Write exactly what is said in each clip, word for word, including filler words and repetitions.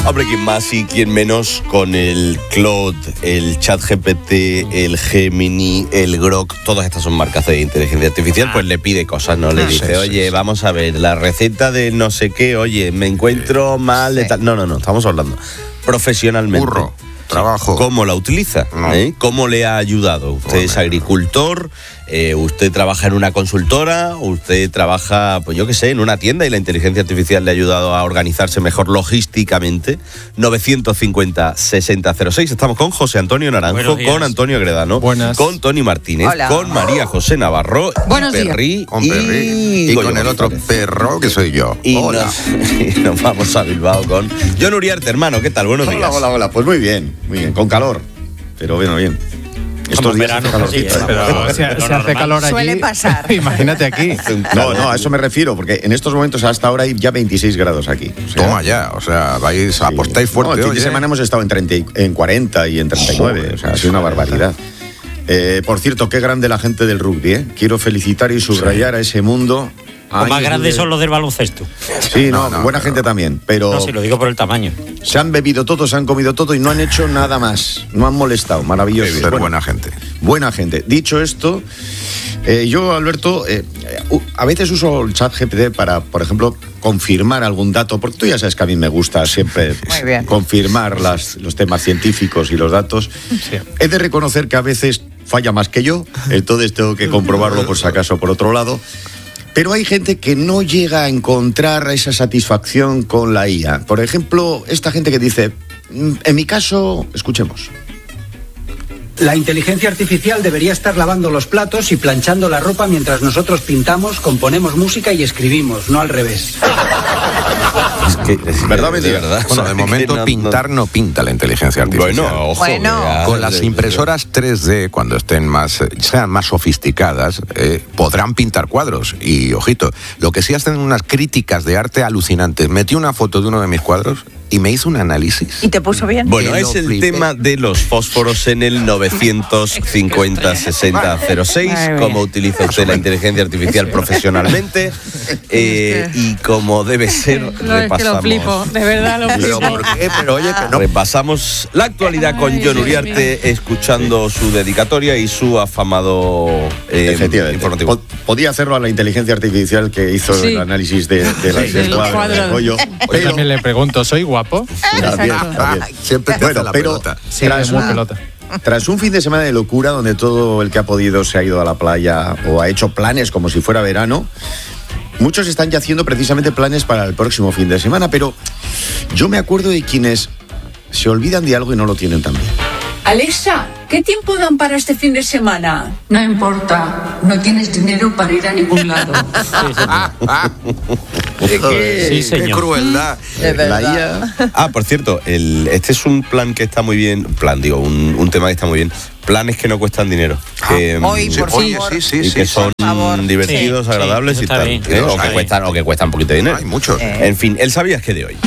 Hombre, quién más y quién menos con el Claude, el ChatGPT, el Gemini, el Grok, todas estas son marcas de inteligencia artificial, pues le pide cosas, ¿no? Le dice, oye, vamos a ver, la receta de no sé qué, oye, me encuentro mal de tal... No, no, no, estamos hablando profesionalmente. Burro. Trabajo. ¿Cómo la utiliza? No. ¿Eh? ¿Cómo le ha ayudado? Usted es agricultor, eh, usted trabaja en una consultora, usted trabaja, pues yo qué sé, en una tienda y la inteligencia artificial le ha ayudado a organizarse mejor logísticamente. novecientos cincuenta, sesenta cero seis. Estamos con José Antonio Naranjo, con Antonio Gredano, Buenas. con Tony Martínez, Hola. con María José Navarro, Buenos y Perrí, Con Perrí. Y, Goyo con el otro González. perro que soy yo. Y Hola. nos, y nos vamos a Bilbao con Jon Uriarte, hermano. ¿Qué tal? Buenos días. Hola, hola, hola. Pues muy bien, muy bien. Con calor. Pero bueno, bien. Estos días hace calorcito, ¿eh? Pero si, si hace calor allí, Suele pasar. imagínate aquí. No, no, a eso me refiero, porque en estos momentos hasta ahora hay ya veintiséis grados aquí. O sea, Toma ya, o sea, vais, sí. apostáis fuerte. No, el fin de oye. semana hemos estado en, treinta y- en cuarenta y en treinta y nueve, Joder, o sea, ha sido una barbaridad. Eh, por cierto, qué grande la gente del rugby, ¿eh? Quiero felicitar y subrayar a ese mundo. Los más Años grandes de- son los del baloncesto. Sí, no, No, no, buena pero- gente también, pero No, si lo digo por el tamaño. se han bebido todo, se han comido todo y no han hecho nada más. No han molestado, maravilloso. Ser Bueno, buena gente. Buena gente. Dicho esto, eh, yo, Alberto, eh, eh, a veces uso el chat G P T para, por ejemplo, confirmar algún dato, porque tú ya sabes que a mí me gusta siempre Muy bien. confirmar las, los temas científicos y los datos. Sí. He de reconocer que a veces falla más que yo, entonces tengo que comprobarlo por si acaso por otro lado. Pero hay gente que no llega a encontrar esa satisfacción con la I A. Por ejemplo, esta gente que dice, "Mm, en mi caso, escuchemos. La inteligencia artificial debería estar lavando los platos y planchando la ropa mientras nosotros pintamos, componemos música y escribimos, no al revés. Es que, es ¿Verdad, de mentira? verdad. Bueno, O sea, de que momento no- pintar no pinta la inteligencia artificial. Bueno, ojo. Bueno. ya, Con las de- impresoras tres D, cuando estén más, eh, sean más sofisticadas, eh, podrán pintar cuadros. Y, ojito, lo que sí hacen unas críticas de arte alucinantes. Metí una foto de uno de mis cuadros y me hizo un análisis. ¿Y te puso bien? Bueno, Que es lo el flipé. tema de los fósforos en el novecientos cincuenta, sesenta cero seis. Ay, Cómo utiliza usted la inteligencia artificial profesionalmente eh, y cómo debe ser. No, es que lo repasamos. flipo, de verdad lo Pero flipo. ¿por qué? Pero oye, que no. Repasamos la actualidad con Ay, Jon Dios Uriarte, escuchando su dedicatoria y su afamado eh, Efectivamente. informativo. Po- Podía hacerlo a la inteligencia artificial que hizo Sí. el análisis de, de las Sí, del del cuadro, cuadro. del rollo. Yo Pero- también le pregunto, ¿soy guapo? también, Exacto. también. Siempre te Bueno, hace la pero pelota. Sí, tras, es muy un, pelota. tras un fin de semana de locura donde todo el que ha podido se ha ido a la playa o ha hecho planes como si fuera verano, muchos están ya haciendo precisamente planes para el próximo fin de semana, pero yo me acuerdo de quienes se olvidan de algo y no lo tienen tan bien. Alexa, ¿qué tiempo dan para este fin de semana? No importa, no tienes dinero para ir a ningún lado. Sí, Qué señor. crueldad. De La verdad. I A, Ah, por cierto, el, este es un plan que está muy bien, plan, digo, un, un tema que está muy bien. Planes que no cuestan dinero. Que, Hoy, mm, por Oye, favor. sí, sí, y sí. que sí. son por favor. divertidos, Sí, agradables sí, y eso está tal. bien. ¿eh? Eso O, está que bien. cuestan, o que cuestan un poquito de dinero. Hay muchos. Eh. En fin, el sabías que de hoy.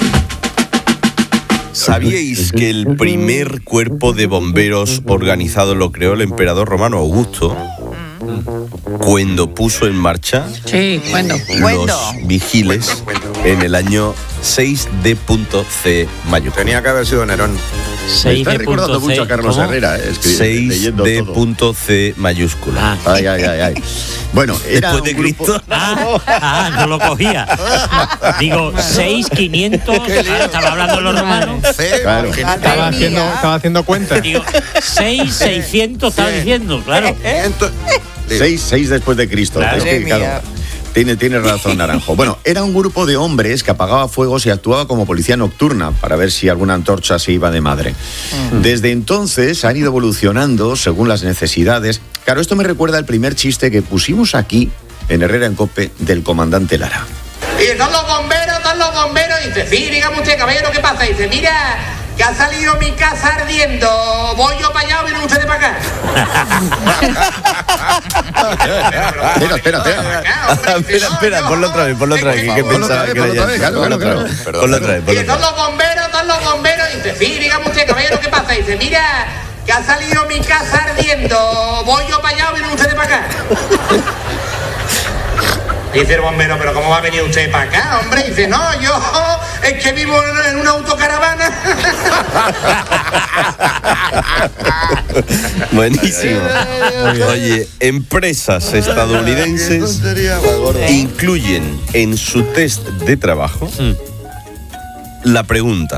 ¿Sabíais que el primer cuerpo de bomberos organizado lo creó el emperador romano Augusto cuando puso en marcha Sí, bueno. Bueno. los vigiles en el año seis D C mayúscula? Tenía que haber sido Nerón. me seis está de recordando punto mucho a C. Carlos ¿Cómo? Herrera, eh, escri- seis leyendo D todo. C mayúscula. Ah, Ay, ay, ay, ay. Bueno, era Después de un grupo- Cristo. ah, ah, no lo cogía. Digo, seis quinientos. Estaba hablando de los romanos. C, Claro. que- Madre Estaba mía. haciendo, estaba haciendo cuentas. Digo, seis seiscientos estaba diciendo, claro. quinientos. Seis, seis después de Cristo. Madre Es que, mía. claro, tiene, tiene razón, Naranjo. Bueno, era un grupo de hombres que apagaba fuegos y actuaba como policía nocturna para ver si alguna antorcha se iba de madre. Desde entonces han ido evolucionando según las necesidades. Claro, esto me recuerda al primer chiste que pusimos aquí en Herrera en Cope del comandante Lara. Y están los bomberos, están los bomberos. Y dice, sí, dígame usted, caballero, ¿qué pasa? Y dice, mira, que ha salido mi casa ardiendo. Voy yo para allá o vienen ustedes para acá. Espera, espera, espera. Espera, espera, ponlo otra vez, ponlo otra vez. Que, que Ponlo otra pensaba vez, que era ponlo ya- otra vez, claro, ponlo claro, otra vez. claro. Ponlo otra vez, Y ponlo están otra vez. los bomberos, están los bomberos. Y dice, sí, dígame usted, caballero, ¿qué pasa? Y dice, mira, que ha salido mi casa ardiendo. Voy yo para allá o vienen ustedes para acá. Dice el bombero, pero ¿cómo va a venir usted para acá, hombre? Dice, no, yo es que vivo en, en una autocaravana. Buenísimo. Oye, empresas estadounidenses incluyen en su test de trabajo la pregunta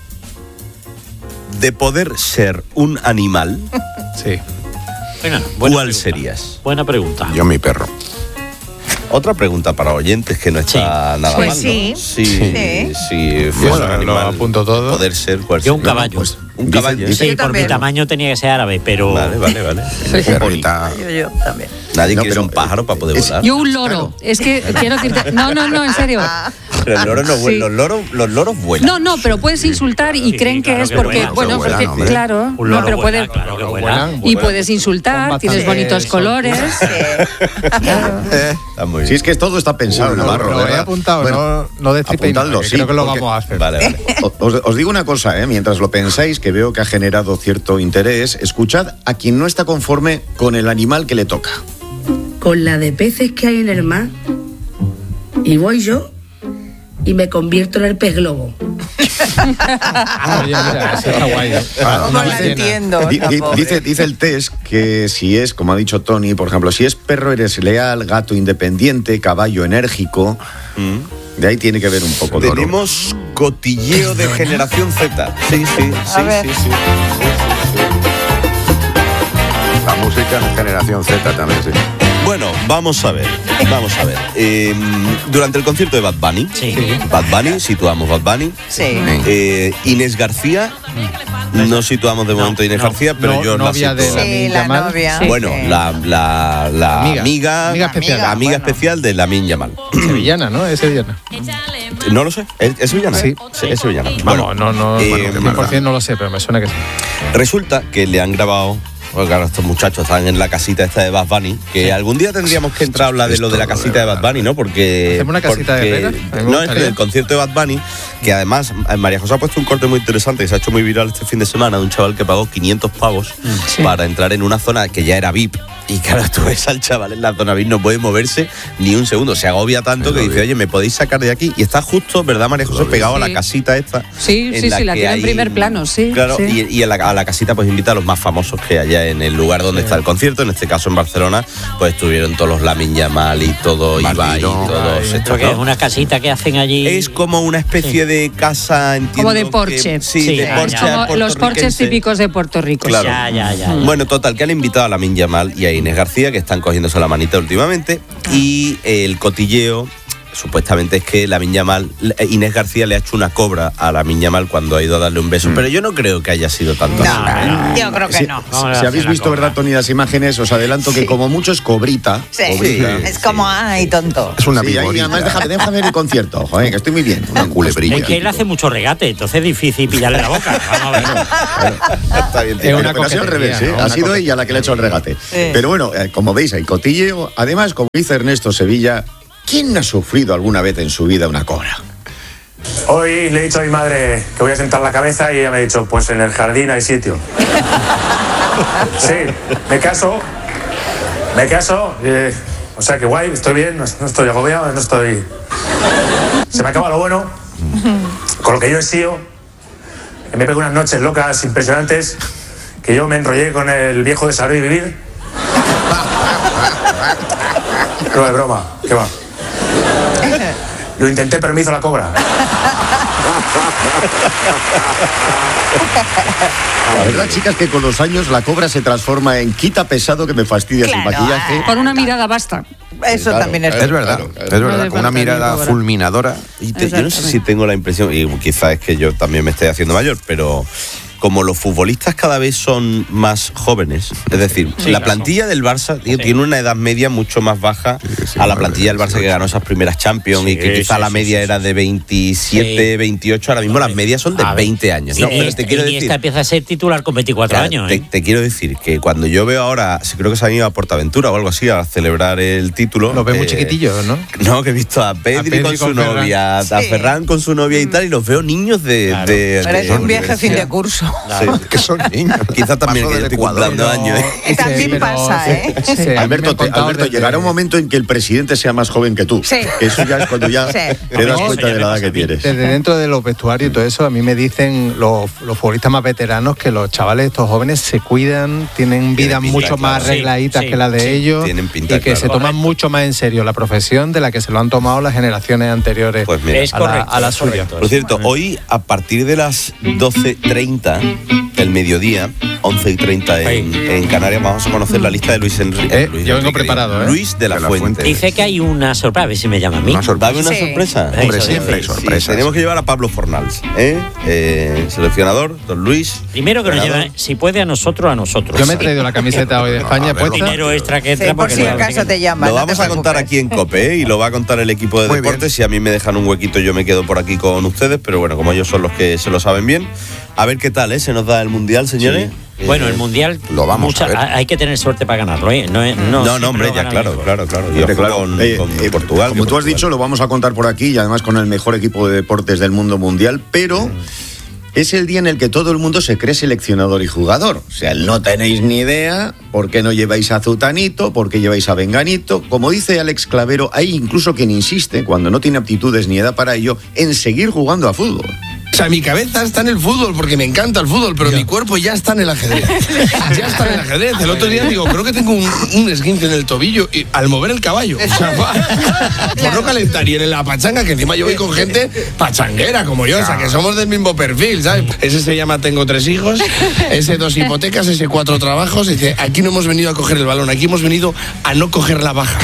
de poder ser un animal. Sí. Venga, ¿Cuál pregunta. serías? Buena pregunta. Yo mi perro. Otra pregunta para oyentes que no está Sí. nada Pues mal, ¿no? sí. Sí, Sí. sí, fuese Bueno, un lo animal, apunto todo. poder ser cual Yo un sea. caballo. Pues, un Dice- caballo. dice- Sí, Yo por mi también. tamaño tenía que ser árabe, pero... Vale, vale, vale. Mi Un pony. perrita. Yo, yo también. Nadie No, quiere pero un pájaro para poder es- volar. Yo un loro. Es que quiero decirte. No, no, no, en serio. Pero el loro no vuela, Sí. los loros, los loros vuelan. No, no, pero puedes insultar y Sí, creen claro que es que porque, vuelan, bueno, vuelan, porque, hombre. claro, Un no, loro pero vuela, puede, claro que vuela. Vuelan, y vuelan. puedes insultar, Con tienes bastante bonitos colores. Claro. Está muy bien. Si es que todo está pensado, Lo- Navarro. lo he ¿verdad? apuntado, Bueno, no, no destripéis apuntadlo, nada, que sí, creo que lo porque- vamos a hacer. Vale, vale. Os, os digo una cosa, ¿eh? Mientras lo pensáis, que veo que ha generado cierto interés, escuchad a quien no está conforme con el animal que le toca. Con la de peces que hay en el mar. Y voy yo y me convierto en el pez globo. Ah, oye, mira, eso está guay. ¿no? Ah, Una no la ballena. entiendo. Di- la di- pobre. dice, dice el test que si es, como ha dicho Tony, por ejemplo, si es perro eres leal, gato independiente, caballo enérgico. De ahí tiene que ver un poco todo. Tenemos cotilleo de generación Z. Sí, sí, sí, ver. sí, sí. La música de generación Z también, sí. Bueno, vamos a ver, vamos a ver. Eh, durante el concierto de Bad Bunny, Sí. Bad Bunny, situamos Bad Bunny. Sí. Eh, Inés García, no situamos de momento a Inés no. García, pero No- yo la novia de sitúo. la Sí, Lamin la Yamal. novia. Sí. Bueno, la, la, la Amiga. amiga, Amiga especial. la amiga Bueno. especial de Lamin Yamal. Sevillana, ¿no? Es sevillana. No lo sé, ¿es, es sevillana? Sí. es sevillana. Vamos, no, no, eh, bueno, cien por ciento no lo sé, pero me suena que sí. Resulta que le han grabado. Bueno, claro, estos muchachos están en la casita esta de Bad Bunny, que algún día tendríamos que entrar a hablar de lo de la casita de Bad Bunny, ¿no? Porque... ¿Hacemos una casita de porque- Herrera? A mí me No, es gustaría. que el concierto de Bad Bunny, que además eh, María José ha puesto un corte muy interesante que se ha hecho muy viral este fin de semana de un chaval que pagó quinientos pavos para entrar en una zona que ya era V I P. Y claro, tú ves al chaval en la zona V I P, no puede moverse ni un segundo. Se agobia tanto que dice, oye, ¿me podéis sacar de aquí? Y está justo, ¿verdad, María José? Pegado a la Sí. casita esta. Sí, en sí, sí, la que tiene en hay- primer plano, sí, Claro, sí. y, y a, la, a la casita pues invita a los más famosos que haya en el lugar donde está el concierto. En este caso en Barcelona, pues estuvieron todos los Lamin Yamal y todo Ibai y Martino, todos Ibai. estos, Porque ¿no? es una casita que hacen allí. Es como una especie de casa, entiendo Como de que- Porsche. sí, Sí, de ya, Porsche ya. Como los porches puertorriquense. típicos de Puerto Rico. Claro. Ya, ya, ya. ya. Bueno, total, que han invitado a Lamin Yamal y a Inés García, que están cogiéndose la manita últimamente, y el cotilleo supuestamente es que Lamin Yamal, Inés García le ha hecho una cobra a Lamin Yamal cuando ha ido a darle un beso, pero yo no creo que haya sido tanto así. No, yo creo que Si, no. Vamos a si hacer habéis la visto, cobra. ¿verdad, Tony, las imágenes? Os adelanto que como mucho es cobrita. Sí, cobrita. es como, ay, tonto. Es una Sí, ahí, vigorita. además, déjame, déjame ver el concierto, joder, que estoy muy bien. Una culebrilla. Es que él hace mucho regate, entonces es difícil pillarle la boca. Vamos a ver. Está bien, Es tío. una Pero ha sido al coquetería, revés, ¿eh? ¿no? Ha Una sido coque- ella la que le ha hecho el regate. Pero bueno, eh, como veis, hay cotilleo. Además, como dice Ernesto Sevilla, ¿quién ha sufrido alguna vez en su vida una cobra? Hoy le he dicho a mi madre que voy a sentar la cabeza y ella me ha dicho, pues en el jardín hay sitio. Sí, me caso, me caso, eh, o sea que guay, estoy bien, no, no estoy agobiado, no estoy... Se me acaba lo bueno, con lo que yo he sido, que me pego unas noches locas impresionantes, que yo me enrollé con el viejo de Saber y Vivir. No es broma, ¿qué va? Lo intenté, pero me hizo la cobra. La verdad, chicas, que con los años la cobra se transforma en quita pesado que me fastidia Claro, el maquillaje. Con una mirada basta. Eso Claro, también es Es verdad, Claro, claro. es verdad, No le con una falta ni mirada cobra. fulminadora. Y te- yo no sé si tengo la impresión, y quizás es que yo también me estoy haciendo mayor, pero como los futbolistas cada vez son más jóvenes, es decir, Sí, la claro. plantilla del Barça tío, Sí. tiene una edad media mucho más baja sí, a la madre, plantilla del Barça que ganó esas primeras Champions Sí, y que quizá sí, la sí, media sí, era sí. de veintisiete, Sí. veintiocho, ahora mismo las medias son de A ver, veinte años. No, pero Iniesta, te quiero decir, Iniesta empieza a ser titular con veinticuatro Claro, años. te, ¿eh? te quiero decir que cuando yo veo ahora, sí, creo que se han ido a Portaventura o algo así a celebrar el título. Los ves muy eh, chiquitillos, ¿no? No, que he visto a Pedri, Pedri con su con Ferran. novia, a Sí. Ferran con su novia y tal, y los veo niños de. Claro. de- Pero es de un viaje fin de universidad. curso. Sí. Que son niños. Quizás también que yo estoy cumpliendo años. ¿eh? También pero- pasa, ¿eh? Sí, a mí me Alberto, han te- contado Alberto desde- llegará un momento en que el presidente sea más joven que tú. Sí. Que eso ya es cuando ya Sí. te das Eso cuenta ya de me la edad pasa que a mí. tienes. Desde dentro de los vestuarios y todo eso, a mí me dicen los, los futbolistas más veteranos que los chavales, estos jóvenes, se cuidan, tienen vidas pinta, mucho claro. más Sí, arregladitas sí, que la de sí. ellos Tienen pinta, y que claro. se toman Correcto. mucho más en serio la profesión de la que se lo han tomado las generaciones anteriores Pues mira. Es a la, correcto. a la es suya. correcto. Por cierto, hoy a partir de las doce treinta del mediodía, once y treinta en, Sí. en Canarias, vamos a conocer la lista de Luis Enrique. Eh, Luis yo vengo Enrique, preparado, ¿eh? Luis de la, De la Fuente. Fuente. Dice que hay una sorpresa, a ver si me llama a mí. Una sorpresa. ¿Dame una Sí. sorpresa? Hombre, Eso siempre hay dice. sorpresas. Tenemos que llevar a Pablo Fornals, ¿eh? Eh, seleccionador, don Luis. Primero que nos entrenador. lleva, si puede, a nosotros, a nosotros. Yo me he traído la camiseta hoy de España A ver, puesta. Dinero extra que entra Sí, por porque si no- acaso te llaman. Lo no vamos te a contar preocupes. aquí en COPE, ¿eh? Y lo va a contar el equipo de Muy deportes. bien. Si a mí me dejan un huequito, yo me quedo por aquí con ustedes. Pero bueno, como ellos son los que se lo saben bien. A ver qué tal, ¿eh? Se nos da el Mundial, señores. Eh, Bueno, el mundial Lo vamos mucha- a ver. hay que tener suerte para ganarlo, ¿eh? No, es- no, No, no, siempre hombre, lo ya gana el claro, mejor. claro, claro. Y Hombre, ojo claro. con, Eh, con eh, Portugal. Como que tú has Portugal- dicho, lo vamos a contar por aquí y además con el mejor equipo de deportes del mundo mundial, pero es el día en el que todo el mundo se cree seleccionador y jugador. O sea, no tenéis ni idea por qué no lleváis a Zutanito, por qué lleváis a Venganito. Como dice Alex Clavero, hay incluso quien insiste, cuando no tiene aptitudes ni edad para ello, en seguir jugando a fútbol. O sea, mi cabeza está en el fútbol porque me encanta el fútbol, pero mi cuerpo ya está en el ajedrez. Ya está en el ajedrez. El otro día digo, creo que tengo un, un esguince en el tobillo y al mover el caballo. O sea, va, por no calentar. Y en la pachanga, que encima yo voy con gente pachanguera como yo, o sea, que somos del mismo perfil, ¿sabes? Ese se llama Tengo tres hijos, ese dos hipotecas, ese cuatro trabajos. Y dice, aquí no hemos venido a coger el balón, aquí hemos venido a no coger la baja.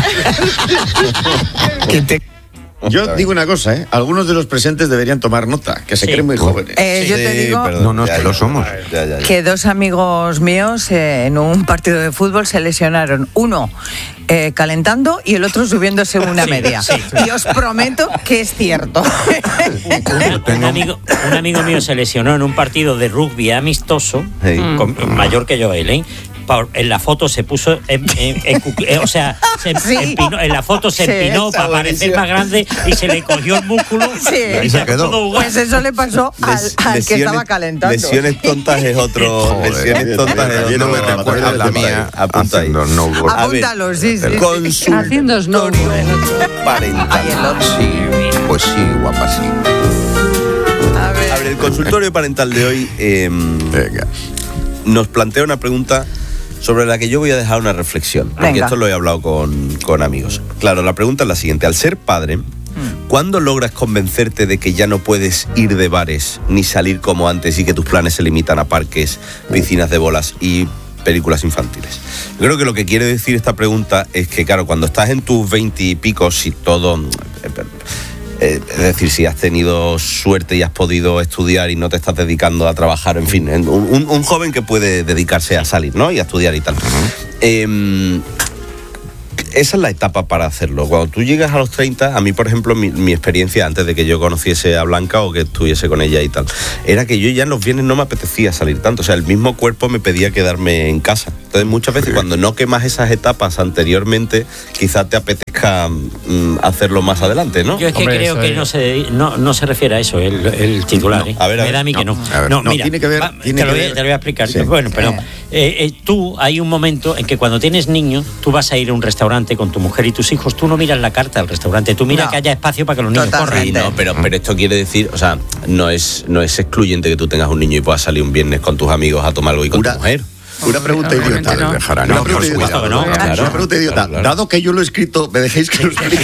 Que te... Yo digo una cosa, ¿eh? Algunos de los presentes deberían tomar nota, que se Sí. creen muy jóvenes. Eh, yo te Sí, digo perdón, No, no, es ya, que ya, lo somos. ya, ya, ya. que dos amigos míos eh, en un partido de fútbol se lesionaron. Uno eh, calentando y el otro subiéndose una Sí, media. sí. Y os prometo que es cierto. Un, un amigo, un amigo mío se lesionó en un partido de rugby amistoso, Sí. con- mayor que yo, él, ¿eh? Pa- En la foto se puso, en- en- en cu- eh, o sea, se Sí. empinó- en la foto se Sí, empinó está para parecer más grande y se le cogió el músculo Sí. y se quedó. Pues eso le pasó al, Les- al que lesiones- estaba calentando. Lesiones tontas es otro. Joder, lesiones tontas es yo otro. no me Apunta recuerda ahí, la apunta mía ahí. Apunta ahí. haciendo snowboard. A ver, Apúntalo, sí, sí. Consultorio Haciendo snowboard. parental. Ay, el otro. Sí, pues sí, guapa, sí. A ver. A ver, el consultorio parental de hoy eh, Venga. nos plantea una pregunta sobre la que yo voy a dejar una reflexión. Porque Venga. esto lo he hablado con, con amigos. Claro, la pregunta es la siguiente. Al ser padre, ¿cuándo logras convencerte de que ya no puedes ir de bares ni salir como antes y que tus planes se limitan a parques, piscinas de bolas y películas infantiles? Yo creo que lo que quiere decir esta pregunta es que, claro, cuando estás en tus veintipicos y todo... Eh, es decir, si has tenido suerte y has podido estudiar y no te estás dedicando a trabajar, en fin, un, un- un joven que puede dedicarse a salir, ¿no? Y a estudiar y tal. Eh, esa es la etapa para hacerlo. Cuando tú llegas a los treinta, a mí, por ejemplo, mi, mi experiencia antes de que yo conociese a Blanca o que estuviese con ella y tal, era que yo ya en los viernes no me apetecía salir tanto. O sea, el mismo cuerpo me pedía quedarme en casa. Entonces, muchas veces cuando no quemas esas etapas anteriormente, quizás te apetezca mm, hacerlo más adelante, ¿no? Yo es que Hombre, creo eso que es- no se, no, no se refiere a eso el, el titular. ¿eh? a ver, a Me ver, da a mí que no. a ver, no, no, mira, tiene que ver- va, tiene te, lo que voy, ver. te lo voy a explicar. Sí. Bueno, pero eh, eh, tú, hay un momento en que cuando tienes niños, tú vas a ir a un restaurante con tu mujer y tus hijos, tú no miras la carta del restaurante, tú miras No. que haya espacio para que los niños Totalmente. corran. Sí, no, pero, pero esto quiere decir, o sea, no es, no es excluyente que tú tengas un niño y puedas salir un viernes con tus amigos a tomar algo y con Una- tu mujer. Una pregunta idiota. no. Dejará, Una no, pregunta por idiota. supuesto que no. Claro. Una pregunta idiota. Claro, claro. Dado que yo lo he escrito, ¿me dejáis que lo explique?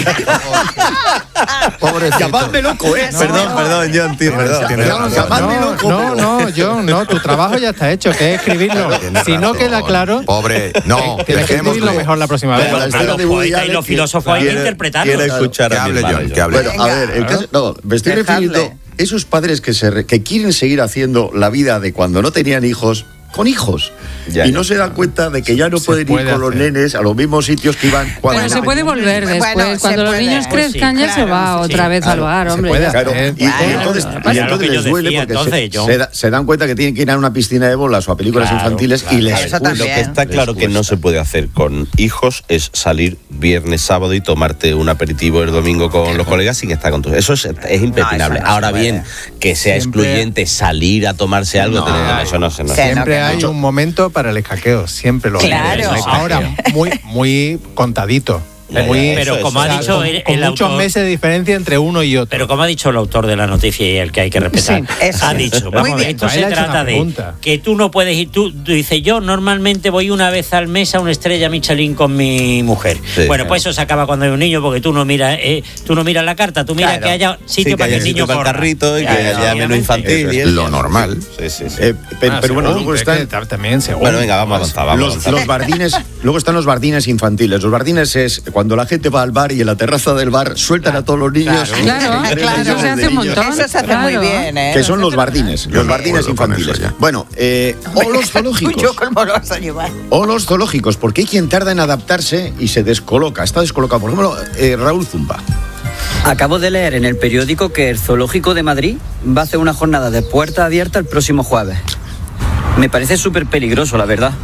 Pobrecito. Llamadme loco, ¿eh? Perdón, perdón, John, tío, perdón. Tienes razón. Llamadme No, loco. no, no, John, no, tu trabajo ya está hecho, que es escribirlo. Tienes Si no razón. queda claro, Pobre, no, tienes que escribirlo dejémosle. mejor la próxima vez. Como la A historia los de Woody poetas y Allen, los que- filósofos hay que Quiere- interpretarlo. quiere escuchar Que a mi hable hermano, John, yo. que hable. Bueno, a ver, el caso, no, me estoy Dejadle. refiriendo esos padres que, se re- que quieren seguir haciendo la vida de cuando no tenían hijos con hijos. Ya, y ya. no se dan cuenta de que ya no Se pueden ir puede con los hacer. nenes a los mismos sitios que iban cuando... Pero se puede volver después. Bueno, se Cuando los puede. niños Pues crezcan sí, ya se claro, va sí, otra vez claro, al bar, se hombre. puede Claro, hacer. y, y Claro. entonces, Claro, y lo que entonces yo les duele decía, porque entonces, se, John. se da- se dan cuenta que tienen que ir a una piscina de bolas o a películas Claro, infantiles claro. y les Eso cuesta. Lo que también. está claro que no se puede hacer con hijos es salir viernes, sábado y tomarte un aperitivo el domingo con los colegas sin estar con tus... Eso es, es impepinable. No, eso no Ahora se puede. bien, que sea Siempre- excluyente salir a tomarse algo, No. tener- eso no se no. Sí. Siempre no, hay no. un momento para el escaqueo, siempre lo hay. Claro. Ahora, muy, muy contadito. Ya, ya, Muy- Pero eso, como eso, ha o sea, dicho con, el, con el muchos autor, meses de diferencia entre uno y otro. pero como ha dicho el autor de la noticia y el que hay que respetar, Sí, eso ha sí. dicho, Muy vamos a ver, bien. esto Ahí se le ha hecho trata una de pregunta. que tú no puedes ir, tú, tú dices, yo normalmente voy una vez al mes a una estrella Michelin con mi mujer. Sí, bueno, claro. pues eso se acaba cuando hay un niño porque tú no miras, eh, tú no miras la carta, tú miras Claro. que haya Sí, sitio que para que haya el niño sitio para el corra. carrito y que Claro, haya menú obviamente. infantil. y Lo eso. normal. Sí, sí, sí. Eh, pe- Ah, pero bueno, según, luego pero están... es que también según. Bueno, venga, vamos a avanzar, vamos a Los, avanzar. los bardines, luego están los bardines infantiles. Los bardines es cuando la gente va al bar y en la terraza del bar sueltan a todos los niños. Claro, Tres claro, millones se de hace un niños. montón. Eso se hace Claro. muy bien, ¿eh? Que son los bardines, Yo los no bardines puedo con infantiles. eso ya. Bueno, eh, o los zoológicos. Yo como lo vas a llevar. O los zoológicos, porque hay quien tarda en adaptarse y se descoloca. Está descolocado. Por ejemplo, eh, Raúl Zumba. Acabo de leer en el periódico que el Zoológico de Madrid va a hacer una jornada de puerta abierta el próximo jueves. Me parece súper peligroso, la verdad.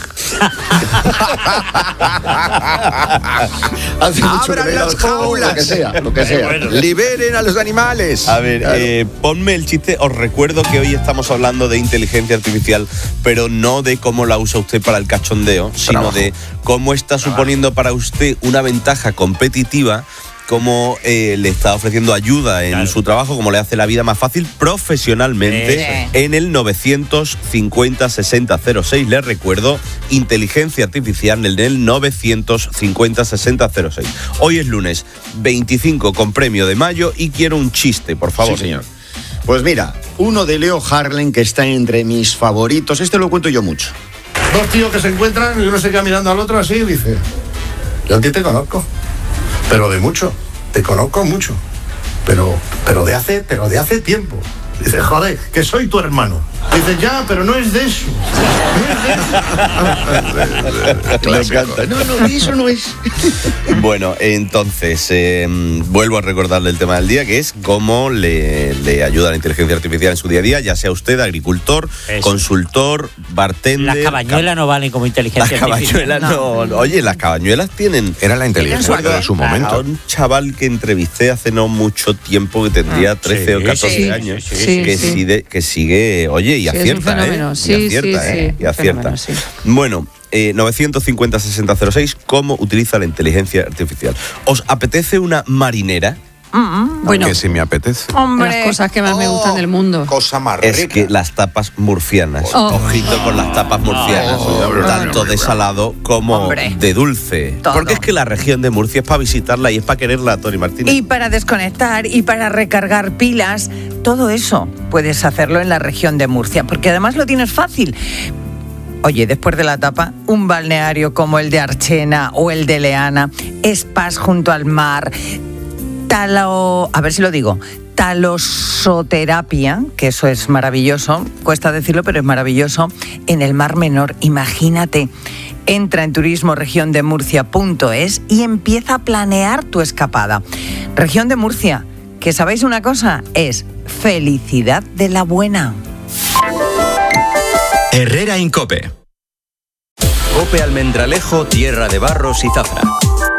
Hace mucho que ¡Abran no he ido las al zoo, jaulas! Lo que sea, lo que sea. Liberen a los animales. A ver, eh, ponme el chiste. Os recuerdo que hoy estamos hablando de inteligencia artificial, pero no de cómo la usa usted para el cachondeo, sino Trabajo. de cómo está suponiendo para usted una ventaja competitiva, cómo eh, le está ofreciendo ayuda en Claro. su trabajo, cómo le hace la vida más fácil profesionalmente Sí. en el novecientos cincuenta sesenta cero seis. Les recuerdo, inteligencia artificial en el novecientos cincuenta sesenta cero seis. Hoy es lunes veinticinco con premio de mayo y quiero un chiste, por favor. Sí, señor. Pues mira, uno de Leo Harlem que está entre mis favoritos. Este lo cuento yo mucho. Dos tíos que se encuentran y uno se queda mirando al otro así y dice, yo a ti te conozco, pero de mucho, te conozco mucho, pero, pero de hace, pero de hace tiempo. Dice, joder, que soy tu hermano. Dice, ya, pero no es de eso. Me encanta. No, no, eso no es. Bueno, entonces, eh, vuelvo a recordarle el tema del día, que es cómo le, le ayuda la inteligencia artificial en su día a día, ya sea usted agricultor, Eso. consultor, bartender... Las cabañuelas no valen como Las inteligencia artificial. cabañuelas no. No. Oye, las cabañuelas tienen... Era la inteligencia Recuerdo de su a momento. un chaval que entrevisté hace no mucho tiempo, que tendría Ah, trece sí, o catorce sí, años, sí, sí, que, sí. sigue, que sigue, oye, y Sí, es un acierta, fenómeno. ¿eh? Sí, y acierta, sí, ¿eh? sí, Y acierta. fenómeno, sí. Bueno, eh, novecientos cincuenta sesenta cero seis, ¿cómo utiliza la inteligencia artificial? ¿Os apetece una marinera? Bueno, Que si me apetece. Hombre. las cosas que más me gustan del mundo. Cosa más Es rica. que las tapas murcianas. Oh. Ojito con las tapas murcianas. Oh, tanto de salado como Hombre. de dulce. Todo. Porque es que la región de Murcia es para visitarla y es para quererla, Tony Martínez. Y para desconectar y para recargar pilas, todo eso puedes hacerlo en la región de Murcia, porque además lo tienes fácil. Oye, después de la tapa, un balneario como el de Archena o el de Leana, spas junto al mar, talo, a ver si lo digo, talosoterapia, que eso es maravilloso, cuesta decirlo, pero es maravilloso, en el Mar Menor. Imagínate, entra en turismo región de murcia punto es y empieza a planear tu escapada. Región de Murcia, que sabéis una cosa, es felicidad de la buena. Herrera Incope. Cope Almendralejo, tierra de barros y zafra.